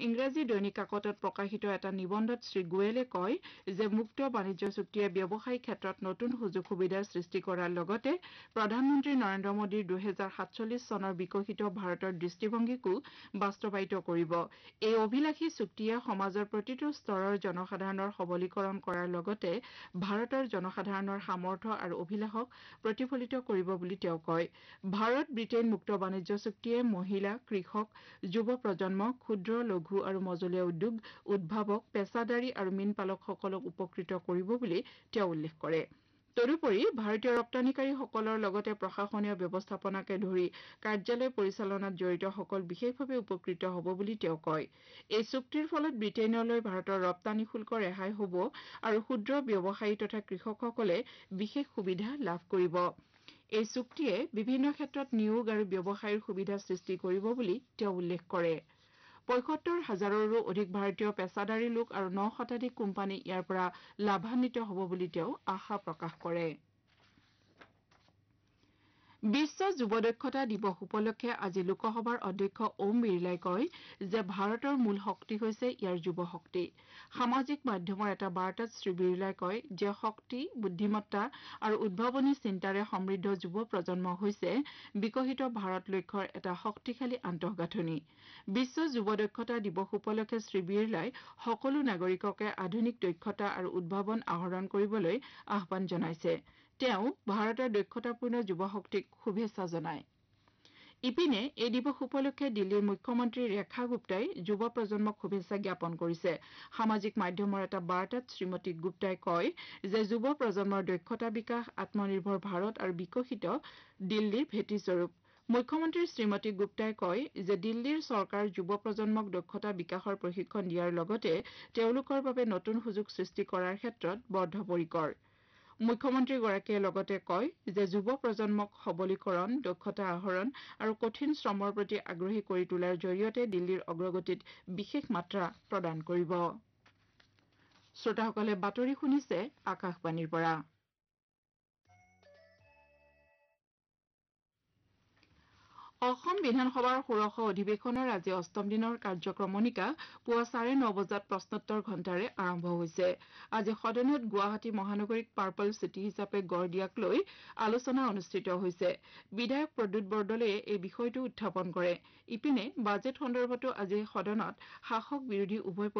ইংৰাজী দৈনিক কাকতত প্ৰকাশিত এটা নিবন্ধত শ্ৰী গোৱেলে কয় যে মুক্ত বাণিজ্য চুক্তিয়ে ব্যৱসায়িক ক্ষেত্ৰত নতুন সুযোগ সুবিধাৰ সৃষ্টি কৰাৰ লগতে প্ৰধানমন্ত্ৰী নৰেন্দ্ৰ মোদীৰ 2047 চনৰ বিকশিত ভাৰতৰ দৃষ্টিভংগীকো বাস্তৱায়িত কৰিব। এই অভিলাষী চুক্তিয়ে সমাজৰ প্ৰতিটো স্তৰৰ জনসাধাৰণৰ সবলীকৰণ কৰাৰ লগতে ভাৰতৰ জনসাধাৰণৰ সামৰ্থ্য আৰু অভিলাষক প্ৰতিফলিত কৰিব বুলি তেওঁ কয়। ভাৰত ব্ৰিটেইন মুক্ত বাণিজ্য চুক্তিয়ে মহিলা, কৃষক, যুৱ প্ৰজন্ম, ক্ষুদ্ৰ, লঘু আৰু মজলীয়া উদ্যোগ, উদ্ভাৱক, পেছাদাৰী আৰু মীনপালকসকলক উপকৃত কৰিব বুলি তেওঁ উল্লেখ কৰে। তদুপৰি ভাৰতীয় ৰপ্তানিকাৰীসকলৰ লগতে প্ৰশাসনীয় ব্যৱস্থাপনাকে ধৰি কাৰ্যালয় পৰিচালনাত জড়িতসকল বিশেষভাৱে উপকৃত হ'ব বুলি তেওঁ কয়। এই চুক্তিৰ ফলত ব্ৰিটেইনলৈ ভাৰতৰ ৰপ্তানি শুল্ক ৰেহাই হ'ব আৰু ক্ষুদ্ৰ ব্যৱসায়ী তথা কৃষকসকলে বিশেষ সুবিধা লাভ কৰিব। এই চুক্তিয়ে বিভিন্ন ক্ষেত্ৰত নিয়োগ আৰু ব্যৱসায়ৰ সুবিধা সৃষ্টি কৰিব বুলি তেওঁ উল্লেখ কৰে। ৭৫,০০০ৰো অধিক ভাৰতীয় পেছাদাৰী লোক আৰু ৯ শতাধিক কোম্পানী ইয়াৰ পৰা লাভান্বিত হ'ব বুলি তেওঁ আশা প্ৰকাশ কৰে। বিশ্ব যুৱ দক্ষতা দিৱস উপলক্ষে আজি লোকসভাৰ অধ্যক্ষ ওম বিৰলাই কয় যে ভাৰতৰ মূল শক্তি হৈছে ইয়াৰ যুৱ শক্তি। সামাজিক মাধ্যমৰ এটা বাৰ্তাত শ্ৰী বিৰলাই কয় যে শক্তি, বুদ্ধিমত্তা আৰু উদ্ভাৱনী চিন্তাৰে সমৃদ্ধ যুৱ প্ৰজন্ম হৈছে বিকশিত ভাৰত লক্ষ্যৰ এটা শক্তিশালী আন্তঃগাঁথনি। বিশ্ব যুৱ দক্ষতা দিৱস উপলক্ষে শ্ৰী বিৰলাই সকলো নাগৰিককে আধুনিক দক্ষতা আৰু উদ্ভাৱন আহৰণ কৰিবলৈ আহ্বান জনাইছে। তেওঁ ভাৰতৰ দক্ষতাপূৰ্ণ যুৱ শক্তিক শুভেচ্ছা জনায়। ইপিনে এই দিৱস উপলক্ষে দিল্লীৰ মুখ্যমন্ত্ৰী ৰেখা গুপ্তাই যুৱ প্ৰজন্মক শুভেচ্ছা জ্ঞাপন কৰিছে। সামাজিক মাধ্যমৰ এটা বাৰ্তাত শ্ৰীমতী গুপ্তাই কয় যে যুৱ প্ৰজন্মৰ দক্ষতা বিকাশ, আত্মনিৰ্ভৰ ভাৰত আৰু বিকশিত দিল্লীৰ ভেটিস্বৰূপ। মুখ্যমন্ত্ৰী শ্ৰীমতী গুপ্তাই কয় যে দিল্লীৰ চৰকাৰ যুৱ প্ৰজন্মক দক্ষতা বিকাশৰ প্ৰশিক্ষণ দিয়াৰ লগতে তেওঁলোকৰ বাবে নতুন সুযোগ সৃষ্টি কৰাৰ ক্ষেত্ৰত বদ্ধপৰিকৰ। মুখ্যমন্ত্ৰীগৰাকীয়ে লগতে কয় যে যুৱ প্ৰজন্মক সবলীকৰণ, দক্ষতা আহৰণ আৰু কঠিন শ্ৰমৰ প্ৰতি আগ্ৰহী কৰি তোলাৰ জৰিয়তে দিল্লীৰ অগ্ৰগতিত বিশেষ মাত্ৰা প্ৰদান কৰিব। শ্ৰোতাসকলে বাতৰি শুনিছে আকাশবাণীৰ পৰা। অসম বিধানসভাৰ ষোড়শ অধিৱেশনৰ আজি অষ্টম দিনৰ কাৰ্যক্ৰমণিকা পুৱা 9:30 বজাত প্ৰশ্নোত্তৰ ঘণ্টাৰে আৰম্ভ হৈছে। আজি সদনত গুৱাহাটী মহানগৰীক পাৰ্পল চিটি হিচাপে গঢ় দিয়াক লৈ আলোচনা অনুষ্ঠিত হৈছে। বিধায়ক প্ৰদ্যুৎ বৰদলৈয়ে এই বিষয়টো উত্থাপন কৰে। ইপিনে বাজেট সন্দৰ্ভতো আজি সদনত শাসক বিৰোধী উভয়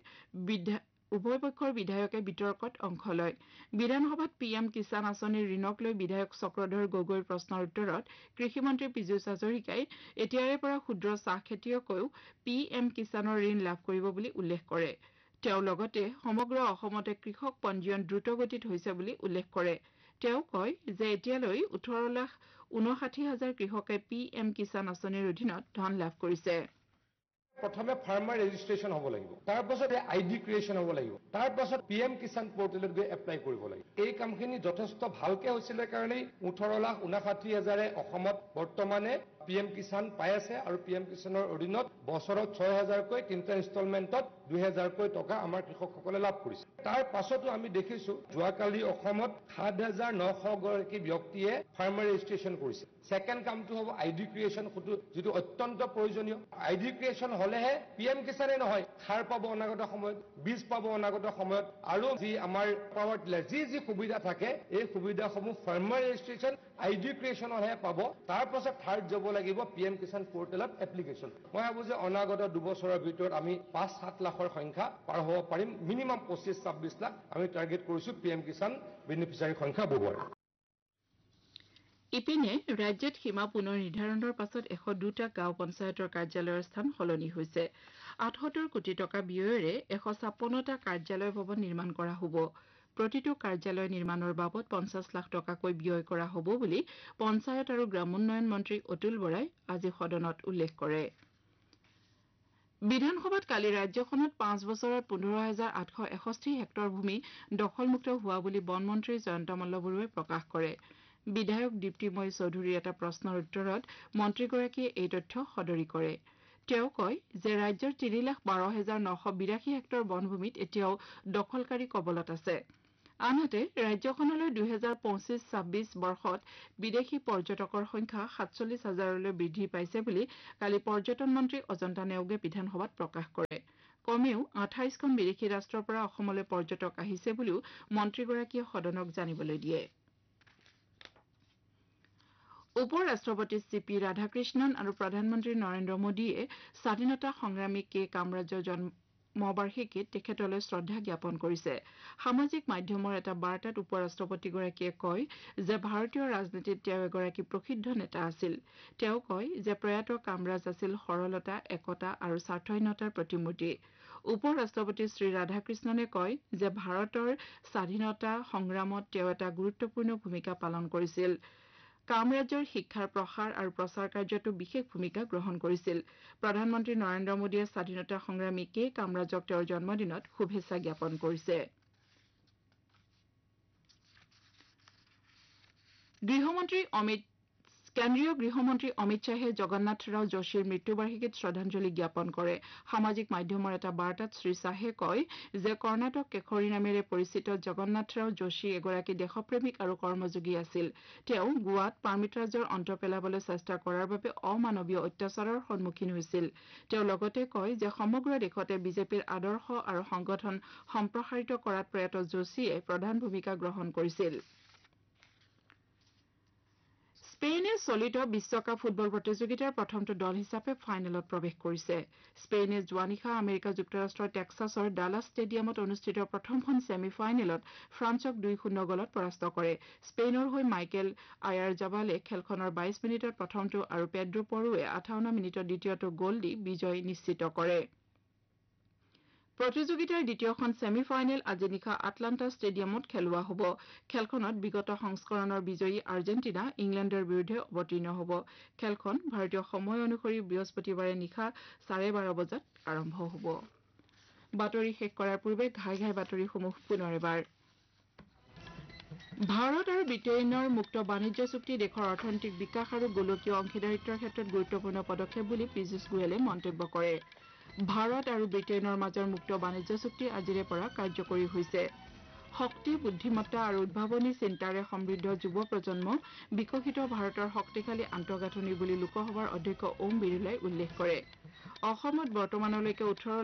পক্ষৰ বিধায়কে বিতৰ্কত অংশ লয়। বিধানসভাত PM কিষাণ আঁচনিৰ ঋণক লৈ বিধায়ক চক্ৰধৰ গগৈৰ প্ৰশ্নৰ উত্তৰত কৃষিমন্ত্ৰী পীযুষ হাজৰিকাই এতিয়াৰে পৰা ক্ষুদ্ৰ চাহ খেতিয়কেও PM কিষাণৰ ঋণ লাভ কৰিব বুলি উল্লেখ কৰে। তেওঁ লগতে সমগ্ৰ অসমতে কৃষক পঞ্জীয়ন দ্ৰুতগতিত হৈছে বুলি উল্লেখ কৰে। তেওঁ কয় যে এতিয়ালৈ 18,59,000 কৃষকে PM কিষাণ আঁচনিৰ অধীনত ধন লাভ কৰিছে। প্ৰথমে ফাৰ্মাৰ ৰেজিষ্ট্ৰেশ্যন হ'ব লাগিব, তাৰ পাছত ID ক্ৰিয়েশ্যন হ'ব লাগিব, তাৰ পাছত PM কিষাণ পৰ্টেলত গৈ এপ্লাই কৰিব লাগিব। এই কামখিনি যথেষ্ট ভালকে হৈছিলে কাৰণেই 18,59,000 অসমত বৰ্তমানে PM কিষাণ পাই আছে আৰু PM কিষাণৰ অধীনত বছৰত 6,000কৈ 3টা ইনষ্টলমেণ্টত 2,000কৈ টকা আমাৰ কৃষকসকলে লাভ কৰিছে। তাৰ পাছতো আমি দেখিছো যোৱাকালি অসমত 7,900 গৰাকী ব্যক্তিয়ে ফাৰ্মাৰ ৰেজিষ্ট্ৰেশ্যন কৰিছে। ছেকেণ্ড কামটো হ'ব ID ক্ৰিয়েশ্যন, যিটো অত্যন্ত প্ৰয়োজনীয়। ID ক্ৰিয়েশ্যন হলেহে PM কিষাণে নহয়, সাৰ পাব অনাগত সময়ত, বীজ পাব অনাগত সময়ত, আৰু যি আমাৰ পাৱাৰ টিলাৰ যি সুবিধা থাকে এই সুবিধাসমূহ ফাৰ্মাৰ ৰেজিষ্ট্ৰেশ্যন ID ক্ৰিয়েশ্যনৰহে পাব। তাৰ পাছত থাৰ্ড যাব লাগিব PM কিষাণ পৰ্টেলত এপ্লিকেশ্যন। মই ভাবো যে অনাগত 2 বছৰৰ ভিতৰত আমি 5-7 লাখৰ সংখ্যা পাৰ হ'ব পাৰিম। মিনিমাম 25-26 লাখ আমি টাৰ্গেট কৰিছো PM কিষাণ বেনিফিচিয়াৰী সংখ্যা বঢ়োৱাৰ। ইপিনে ৰাজ্যত সীমা পুনৰ নিৰ্ধাৰণৰ পাছত 102টা গাঁও পঞ্চায়তৰ কাৰ্যালয়ৰ স্থান সলনি হৈছে। 78 কোটি টকা ব্যয়েৰে 156টা কাৰ্যালয় ভৱন নিৰ্মাণ কৰা হ'ব। প্ৰতিটো কাৰ্যালয় নিৰ্মাণৰ বাবদ 50 লাখ টকাকৈ ব্যয় কৰা হ'ব বুলি পঞ্চায়ত আৰু গ্ৰামোন্নয়ন মন্ত্ৰী অতুল বৰাই আজি সদনত উল্লেখ কৰে। বিধানসভাত কালি ৰাজ্যখনত 5 বছৰত 15,861 হেক্টৰ ভূমি দখলমুক্ত হোৱা বুলি বন মন্ত্ৰী জয়ন্ত মল্লবৰুৱাই প্ৰকাশ কৰে। বিধায়ক দীপ্তিময়ী চৌধুৰীৰ এটা প্ৰশ্নৰ উত্তৰত মন্ত্ৰীগৰাকীয়ে এই তথ্য সদৰি কৰে। তেওঁ কয় যে ৰাজ্যৰ 3,12,982 হেক্টৰ বনভূমিত এতিয়াও দখলকাৰী কবলত আছে। আনহাতে ৰাজ্যখনলৈ 2025-26 বৰ্ষত বিদেশী পৰ্যটকৰ সংখ্যা 47,000লৈ বৃদ্ধি পাইছে বুলি কালি পৰ্যটন মন্ত্ৰী অজন্তা নেওগে বিধানসভাত প্ৰকাশ কৰে। কমেও 28খন বিদেশী ৰাষ্ট্ৰৰ পৰা অসমলৈ পৰ্যটক আহিছে বুলিও মন্ত্ৰীগৰাকীয়ে সদনক জানিবলৈ দিয়ে। উপ ৰাষ্ট্ৰপতি চি.পি. ৰাধাকৃষ্ণন আৰু প্ৰধানমন্ত্ৰী নৰেন্দ্ৰ মোদীয়ে স্বাধীনতা সংগ্ৰামী কে কামৰাজৰ জন্মবাৰ্ষিকীত তেখেতলৈ শ্ৰদ্ধা জ্ঞাপন কৰিছে। সামাজিক মাধ্যমৰ এটা বাৰ্তাত উপ ৰাষ্ট্ৰপতিগৰাকীয়ে কয় যে ভাৰতীয় ৰাজনীতিত তেওঁ এগৰাকী প্ৰসিদ্ধ নেতা আছিল। তেওঁ কয় যে প্ৰয়াত কামৰাজ আছিল সৰলতা, একতা আৰু স্বাৰ্থহীনতাৰ প্ৰতিমূৰ্তি। উপ ৰাষ্ট্ৰপতি শ্ৰী ৰাধাকৃষ্ণনে কয় যে ভাৰতৰ স্বাধীনতা সংগ্ৰামত তেওঁ এটা গুৰুত্বপূৰ্ণ ভূমিকা পালন কৰিছিল। কামৰাজৰ শিক্ষাৰ প্ৰসাৰ আৰু প্ৰচাৰ কাৰ্যতো বিশেষ ভূমিকা গ্ৰহণ কৰিছিল। প্ৰধানমন্ত্ৰী নৰেন্দ্ৰ মোদীয়ে স্বাধীনতা সংগ্ৰামী কে কামৰাজক তেওঁৰ জন্মদিনত শুভেচ্ছা জ্ঞাপন কৰিছে। কেন্দ্ৰীয় গৃহমন্ত্ৰী অমিত শ্বাহে জগন্নাথৰাও যোশীৰ মৃত্যুবাৰ্ষিকীত শ্ৰদ্ধাঞ্জলি জ্ঞাপন কৰে। সামাজিক মাধ্যমৰ এটা বাৰ্তাত শ্ৰীশ্বাহে কয় যে কৰ্ণাটক কেশৰী নামেৰে পৰিচিত জগন্নাথৰাও যোশী এগৰাকী দেশপ্ৰেমিক আৰু কৰ্মযোগী আছিল। তেওঁ গোৱাত পাৰ্মিটৰাজৰ অন্ত পেলাবলৈ চেষ্টা কৰাৰ বাবে অমানৱীয় অত্যাচাৰৰ সন্মুখীন হৈছিল। তেওঁ লগতে কয় যে সমগ্ৰ দেশতে বিজেপিৰ আদৰ্শ আৰু সংগঠন সম্প্ৰসাৰিত কৰাত প্ৰয়াত যোশীয়ে প্ৰধান ভূমিকা গ্ৰহণ কৰিছিল। স্পেইনে চলিত বিশ্বকাপ ফুটবল প্ৰতিযোগিতাৰ প্ৰথমটো দল হিচাপে ফাইনেলত প্ৰৱেশ কৰিছে। স্পেইনে যোৱা নিশা আমেৰিকা যুক্তৰাষ্ট্ৰৰ টেক্সাছৰ ডালাছ ষ্টেডিয়ামত অনুষ্ঠিত প্ৰথমখন ছেমি ফাইনেলত ফ্ৰান্সক 2-0 গলত পৰাস্ত কৰে। স্পেইনৰ হৈ মাইকেল আয়াৰজাবালে খেলখনৰ 22 মিনিটত প্ৰথমটো আৰু পেড্ৰো পৰোৱে 58 মিনিটত দ্বিতীয়টো গ'ল দি বিজয় নিশ্চিত কৰে। প্ৰতিযোগিতাৰ দ্বিতীয়খন ছেমি ফাইনেল আজি নিশা আটলাণ্টা ষ্টেডিয়ামত খেলোৱা হ'ব। খেলখনত বিগত সংস্কৰণৰ বিজয়ী আৰ্জেণ্টিনা ইংলেণ্ডৰ বিৰুদ্ধে অৱতীৰ্ণ হ'ব। খেলখন ভাৰতীয় সময় অনুসৰি বৃহস্পতিবাৰে নিশা 12:30 বজাত আৰম্ভ হ'ব। বাতৰি শেষ কৰাৰ পূৰ্বে ঘাই বাতৰিসমূহ পুনৰ এবাৰ। ভাৰত আৰু ব্ৰিটেইনৰ মুক্ত বাণিজ্য চুক্তি দেশৰ অৰ্থনৈতিক বিকাশ আৰু গোলকীয় অংশীদাৰিত্বৰ ক্ষেত্ৰত গুৰুত্বপূৰ্ণ পদক্ষেপ বুলি পীযুষ গোৱেলে মন্তব্য কৰে। ভাৰত আৰু ব্ৰিটেইনৰ মাজৰ মুক্ত বাণিজ্য চুক্তি আজিৰে পৰা কাৰ্যকৰী হৈছে। শক্তি, বুদ্ধিমত্তা আৰু উদ্ভাৱনী চিন্তাৰে সমৃদ্ধ যুৱ প্ৰজন্ম বিকশিত ভাৰতৰ শক্তিশালী আন্তঃগাঁথনি বুলি লোকসভাৰ অধ্যক্ষ ওম বিৰলাই উল্লেখ কৰে। অসমত বৰ্তমানলৈকে 18